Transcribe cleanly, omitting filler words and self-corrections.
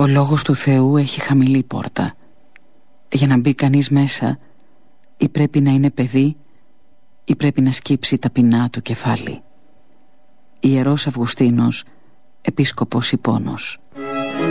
Ο λόγος του Θεού έχει χαμηλή πόρτα. Για να μπει κανείς μέσα, ή πρέπει να είναι παιδί, ή πρέπει να σκύψει ταπεινά το κεφάλι. Ιερός Αυγουστίνος, Επίσκοπος Ιππώνος.